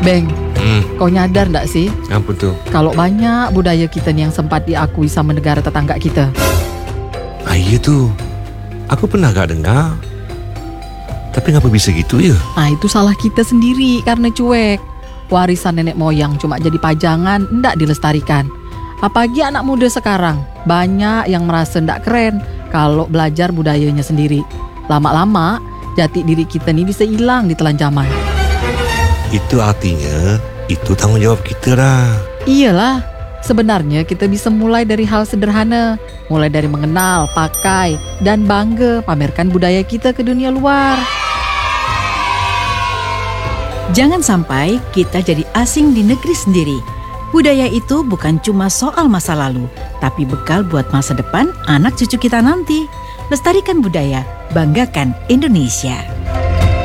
Beng, kau nyadar ndak sih? Apa tuh? Kalau banyak budaya kita nih yang sempat diakui sama negara tetangga kita. Iya tuh. Aku pernah gak dengar. Tapi ngapa bisa gitu ya? Nah itu salah kita sendiri karena cuek. Warisan nenek moyang cuma jadi pajangan, ndak dilestarikan. Apalagi anak muda sekarang, banyak yang merasa ndak keren kalau belajar budayanya sendiri. Lama-lama, jati diri kita nih bisa hilang di telan zaman. Itu artinya, itu tanggung jawab kita lah. Iyalah, sebenarnya kita bisa mulai dari hal sederhana. Mulai dari mengenal, pakai, dan bangga pamerkan budaya kita ke dunia luar. Jangan sampai kita jadi asing di negeri sendiri. Budaya itu bukan cuma soal masa lalu, tapi bekal buat masa depan anak cucu kita nanti. Lestarikan budaya, banggakan Indonesia.